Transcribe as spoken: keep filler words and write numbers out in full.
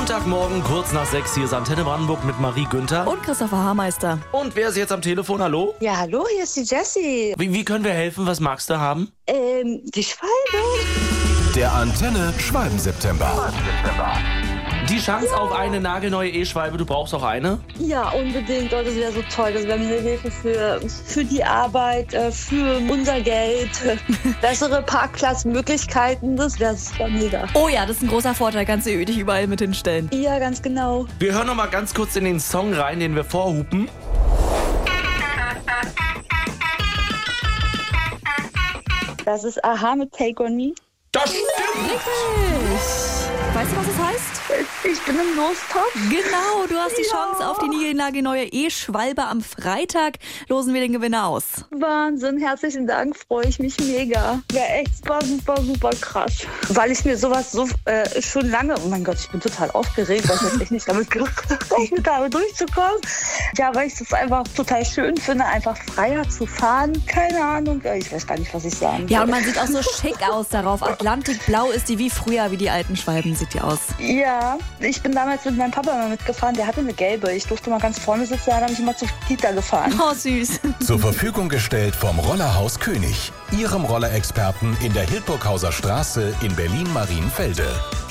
Montagmorgen, kurz nach sechs, hier ist Antenne Brandenburg mit Marie Günther. Und Christopher Haarmeister. Und wer ist jetzt am Telefon? Hallo? Ja, hallo, hier ist die Jessie. Wie, wie können wir helfen? Was magst du haben? Ähm, die Schwalbe. Der Antenne Schwalben-September. Die Chance auf eine nagelneue E-Schwalbe. Du brauchst auch eine? Ja, unbedingt. Oh, das wäre so toll. Das wäre mir eine Hilfe für, für die Arbeit, äh, für unser Geld, bessere Parkplatzmöglichkeiten. Das wäre super mega. Oh ja, das ist ein großer Vorteil. Kannst du dich überall mit hinstellen. Ja, ganz genau. Wir hören noch mal ganz kurz in den Song rein, den wir vorhupen. Das ist Aha mit Take On Me. Das stimmt! Richtig. Weißt du, was es heißt? Ich bin im Lostopf. Genau, du hast die Ja. Chance auf die niegelnagelneue E-Schwalbe. Am Freitag losen wir den Gewinner aus. Wahnsinn, herzlichen Dank, freue ich mich mega. Wäre echt super, super, super krass. Weil ich mir sowas so äh, schon lange, oh mein Gott, ich bin total aufgeregt, weil ich jetzt echt nicht damit gerechnet habe, durchzukommen. Ja, weil ich das einfach total schön finde, einfach freier zu fahren. Keine Ahnung, ich weiß gar nicht, was ich sagen Ja, soll. und man sieht auch so schick aus darauf. Atlantikblau ist die wie früher, wie die alten Schwalben sieht die aus. Ja, ich bin damals mit meinem Papa mal mitgefahren, der hatte eine gelbe. Ich durfte mal ganz vorne sitzen, da hat er mich immer zu Kita gefahren. Oh, süß. Zur Verfügung gestellt vom Rollerhaus König, Ihrem Rollerexperten in der Hildburghauser Straße in Berlin-Marienfelde.